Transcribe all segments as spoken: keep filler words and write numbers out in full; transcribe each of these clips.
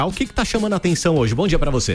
O que está chamando a atenção hoje? Bom dia para você.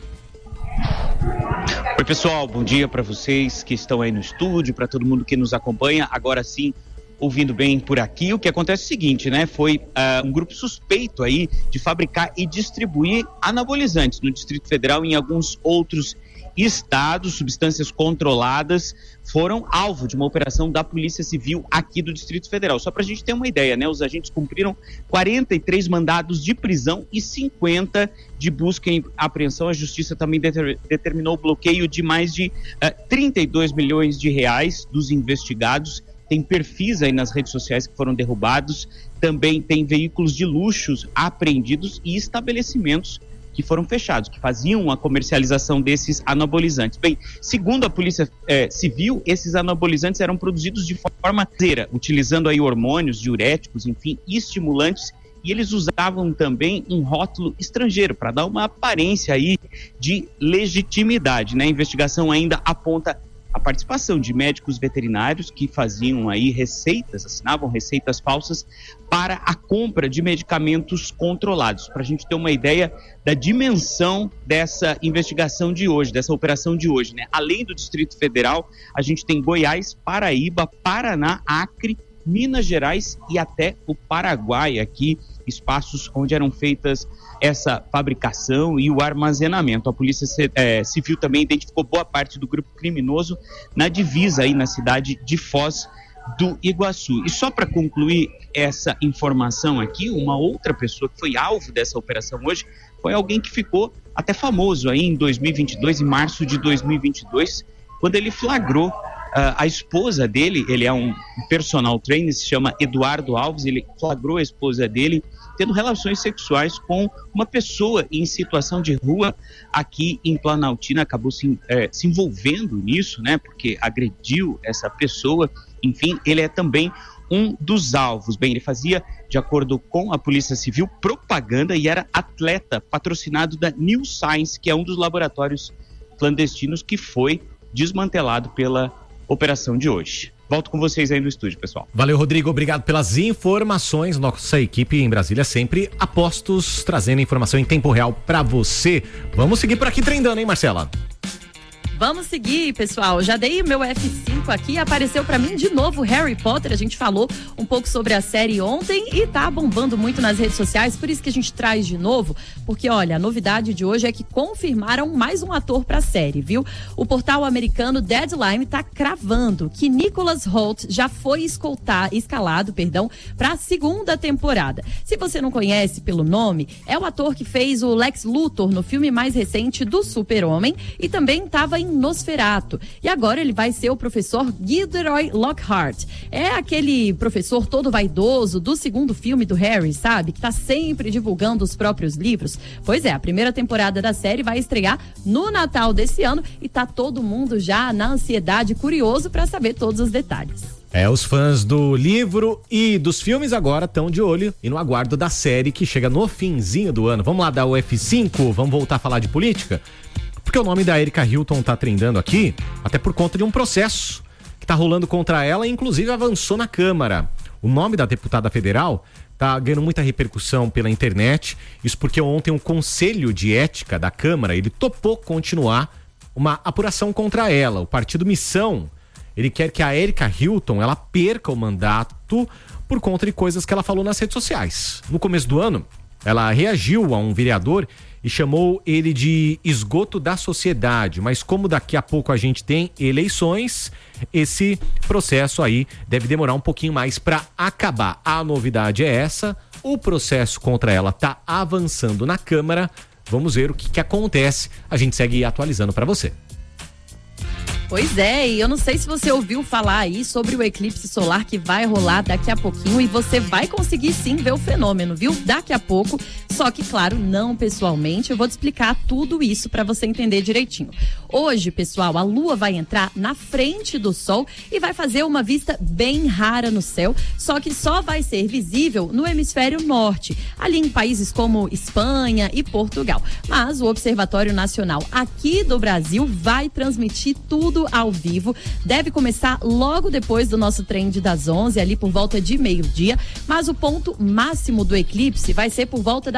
Oi, pessoal, bom dia para vocês que estão aí no estúdio, para todo mundo que nos acompanha. Agora sim, ouvindo bem por aqui, o que acontece é o seguinte, né? Foi uh, um grupo suspeito aí de fabricar e distribuir anabolizantes no Distrito Federal e em alguns outros estados. Substâncias controladas foram alvo de uma operação da Polícia Civil aqui do Distrito Federal. Só para a gente ter uma ideia, né? Os agentes cumpriram quarenta e três mandados de prisão e cinquenta de busca e apreensão. A Justiça também deter, determinou o bloqueio de mais de uh, trinta e dois milhões de reais dos investigados. Tem perfis aí nas redes sociais que foram derrubados. Também tem veículos de luxos apreendidos e estabelecimentos que foram fechados, que faziam a comercialização desses anabolizantes. Bem, segundo a Polícia eh, Civil, esses anabolizantes eram produzidos de forma caseira, utilizando aí hormônios, diuréticos, enfim, estimulantes, e eles usavam também um rótulo estrangeiro para dar uma aparência aí de legitimidade, né? A investigação ainda aponta a participação de médicos veterinários que faziam aí receitas, assinavam receitas falsas para a compra de medicamentos controlados. Para a gente ter uma ideia da dimensão dessa investigação de hoje, dessa operação de hoje, né? Além do Distrito Federal, a gente tem Goiás, Paraíba, Paraná, Acre, Minas Gerais e até o Paraguai aqui, espaços onde eram feitas essa fabricação e o armazenamento. A Polícia é, Civil também identificou boa parte do grupo criminoso na divisa aí na cidade de Foz do Iguaçu. E só para concluir essa informação aqui, uma outra pessoa que foi alvo dessa operação hoje foi alguém que ficou até famoso aí em dois mil e vinte e dois, em março de dois mil e vinte e dois, quando ele flagrou uh, a esposa dele. Ele é um personal trainer, se chama Eduardo Alves. Ele flagrou a esposa dele tendo relações sexuais com uma pessoa em situação de rua aqui em Planaltina. Acabou se, é, se envolvendo nisso, né? Porque agrediu essa pessoa. Enfim, ele é também um dos alvos. Bem, ele fazia, de acordo com a Polícia Civil, propaganda e era atleta patrocinado da New Science, que é um dos laboratórios clandestinos que foi desmantelado pela operação de hoje. Volto com vocês aí no estúdio, pessoal. Valeu, Rodrigo. Obrigado pelas informações. Nossa equipe em Brasília sempre a postos, trazendo informação em tempo real pra você. Vamos seguir por aqui trendando, hein, Marcela? Vamos seguir, pessoal. Já dei o meu F cinco aqui, apareceu pra mim de novo Harry Potter. A gente falou um pouco sobre a série ontem e tá bombando muito nas redes sociais, por isso que a gente traz de novo, porque olha, a novidade de hoje é que confirmaram mais um ator pra série, viu? O portal americano Deadline tá cravando que Nicholas Hoult já foi escoltar, escalado, perdão, pra segunda temporada. Se você não conhece pelo nome, é o ator que fez o Lex Luthor no filme mais recente do Super-Homem e também tava em Nosferatu. E agora ele vai ser o professor Gilderoy Lockhart. É aquele professor todo vaidoso do segundo filme do Harry, sabe? Que tá sempre divulgando os próprios livros. Pois é, a primeira temporada da série vai estrear no Natal desse ano e tá todo mundo já na ansiedade, curioso para saber todos os detalhes. É, os fãs do livro e dos filmes agora estão de olho e no aguardo da série que chega no finzinho do ano. Vamos lá dar o F cinco? Vamos voltar a falar de política? Porque o nome da Erika Hilton tá trendando aqui, até por conta de um processo que tá rolando contra ela e inclusive avançou na Câmara. O nome da deputada federal tá ganhando muita repercussão pela internet, isso porque ontem o Conselho de Ética da Câmara, ele topou continuar uma apuração contra ela. O Partido Missão, ele quer que a Erika Hilton, ela perca o mandato por conta de coisas que ela falou nas redes sociais. No começo do ano, ela reagiu a um vereador e chamou ele de esgoto da sociedade, mas como daqui a pouco a gente tem eleições, esse processo aí deve demorar um pouquinho mais para acabar. A novidade é essa, o processo contra ela tá avançando na Câmara, vamos ver o que que acontece, a gente segue atualizando para você. Pois é, e eu não sei se você ouviu falar aí sobre o eclipse solar que vai rolar daqui a pouquinho e você vai conseguir sim ver o fenômeno, viu? Daqui a pouco, só que claro, não pessoalmente, eu vou te explicar tudo isso para você entender direitinho. Hoje, pessoal, a lua vai entrar na frente do sol e vai fazer uma vista bem rara no céu, só que só vai ser visível no hemisfério norte, ali em países como Espanha e Portugal. Mas o Observatório Nacional aqui do Brasil vai transmitir tudo ao vivo, deve começar logo depois do nosso trend das onze, ali por volta de meio-dia, mas o ponto máximo do eclipse vai ser por volta da